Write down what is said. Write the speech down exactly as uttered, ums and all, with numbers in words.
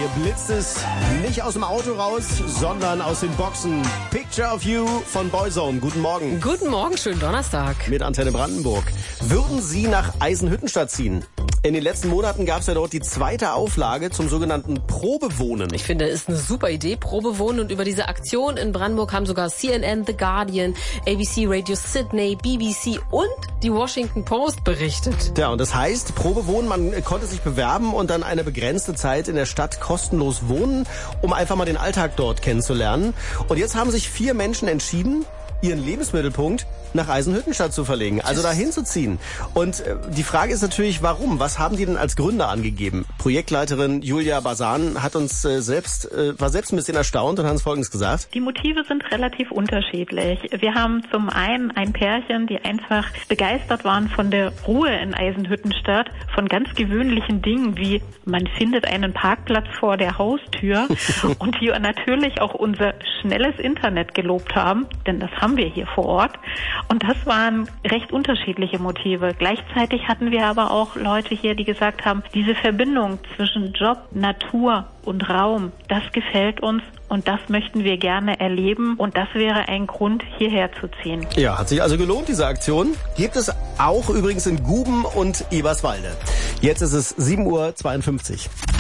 hier blitzt es nicht aus dem Auto raus, sondern aus den Boxen. Picture of You von Boyzone. Guten Morgen. Guten Morgen, schönen Donnerstag. Mit Antenne Brandenburg. Würden Sie nach Eisenhüttenstadt ziehen? In den letzten Monaten gab es ja dort die zweite Auflage zum sogenannten Probewohnen. Ich finde, es ist eine super Idee, Probewohnen. Und über diese Aktion in Brandenburg haben sogar C N N, The Guardian, A B C Radio Sydney, B B C und die Washington Post berichtet. Ja, und das heißt, Probewohnen, man konnte sich bewerben und dann eine begrenzte Zeit in der Stadt kostenlos wohnen, um einfach mal den Alltag dort kennenzulernen. Und jetzt haben sich vier Menschen entschieden, ihren Lebensmittelpunkt nach Eisenhüttenstadt zu verlegen, also dahin zu ziehen. Und äh, die Frage ist natürlich, warum? Was haben die denn als Gründe angegeben? Projektleiterin Julia Basan hat uns äh, selbst, äh, war selbst ein bisschen erstaunt und hat uns Folgendes gesagt. Die Motive sind relativ unterschiedlich. Wir haben zum einen ein Pärchen, die einfach begeistert waren von der Ruhe in Eisenhüttenstadt, von ganz gewöhnlichen Dingen wie man findet einen Parkplatz vor der Haustür und die natürlich auch unser schnelles Internet gelobt haben, denn das haben wir hier vor Ort. Und das waren recht unterschiedliche Motive. Gleichzeitig hatten wir aber auch Leute hier, die gesagt haben, diese Verbindung zwischen Job, Natur und Raum, das gefällt uns und das möchten wir gerne erleben. Und das wäre ein Grund, hierher zu ziehen. Ja, hat sich also gelohnt, diese Aktion. Gibt es auch übrigens in Guben und Eberswalde. Jetzt ist es sieben Uhr zweiundfünfzig.